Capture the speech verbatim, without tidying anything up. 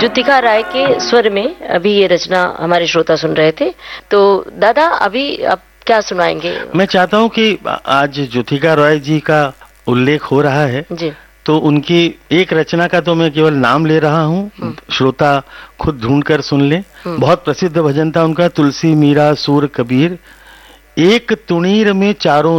ज्योतिका राय के स्वर में अभी ये रचना हमारे श्रोता सुन रहे थे। तो दादा अभी आप क्या सुनाएंगे? मैं चाहता हूँ कि आज ज्योतिका राय जी का उल्लेख हो रहा है जी, तो उनकी एक रचना का तो मैं केवल नाम ले रहा हूँ, श्रोता खुद ढूंढ कर सुन ले। बहुत प्रसिद्ध भजन था उनका, तुलसी मीरा सूर कबीर, एक तुणीर में चारों